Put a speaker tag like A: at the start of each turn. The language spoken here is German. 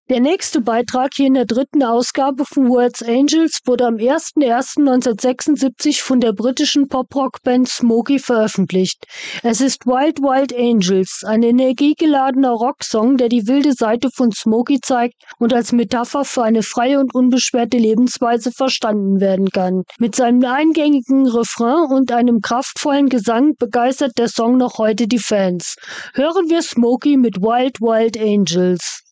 A: Der nächste Beitrag hier in der dritten Ausgabe von World's Angels wurde am 01.01.1976 von der britischen Pop-Rock-Band Smokey veröffentlicht. Es ist Wild Wild Angels, ein energiegeladener Rocksong, der die wilde Seite von Smokey zeigt und als Metapher für eine freie und unbeschwerte Lebensweise verstanden werden kann. Mit seinem eingängigen Refrain und einem kraftvollen Gesang begeistert der Song noch heute die Fans. Hören wir Smokey mit Wild Wild Angels.